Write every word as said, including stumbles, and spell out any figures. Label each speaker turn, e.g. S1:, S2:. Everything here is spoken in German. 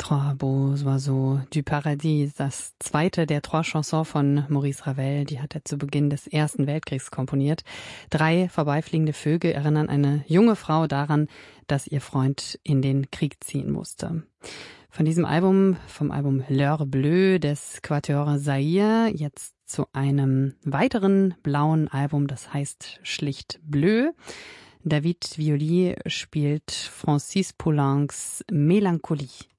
S1: Trois beaux oiseaux du Paradis, das zweite der Trois Chansons von Maurice Ravel, die hat er zu Beginn des Ersten Weltkriegs komponiert. Drei vorbeifliegende Vögel erinnern eine junge Frau daran, dass ihr Freund in den Krieg ziehen musste. Von diesem Album, vom Album L'Heure Bleue des Quatuor Zaïre, jetzt zu einem weiteren blauen Album, das heißt schlicht Bleu. David Violi spielt Francis Poulencs Mélancolie.